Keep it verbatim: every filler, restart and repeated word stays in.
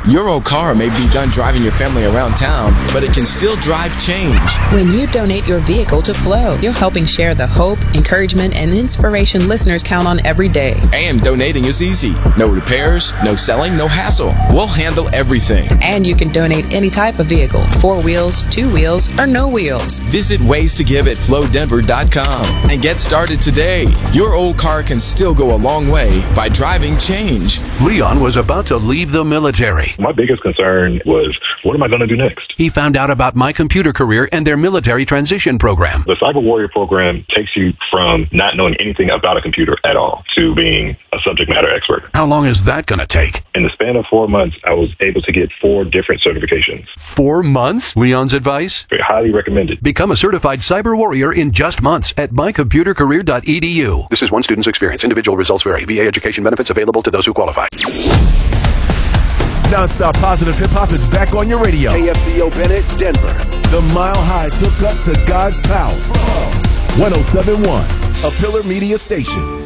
Your old car may be done driving your family around town, but it can still drive change. When you donate your vehicle to Flow, you're helping share the hope, encouragement, and inspiration listeners count on every day. And donating is easy. No repairs, no selling, no hassle. We'll handle everything. And you can donate any type of vehicle, four wheels, two wheels, or no wheels. Visit ways to give at flow denver dot com and get started today. Your old car can still go a long way by driving change. Leon was about to leave the military. My biggest concern was, what am I going to do next? He found out about My Computer Career and their military transition program. The Cyber Warrior program takes you from not knowing anything about a computer at all to being a subject matter expert. How long is that going to take? In the span of four months, I was able to get four different certifications. Four months? Leon's advice? Very highly recommended. Become a certified cyber warrior in just months at my computer career dot e d u. This is one student's experience. Individual results vary. V A education benefits available to those who qualify. Non-stop positive hip-hop is back on your radio. K F C O Bennett, Denver. The Mile High's hook up to God's power. one oh seven point one, a Pillar Media station.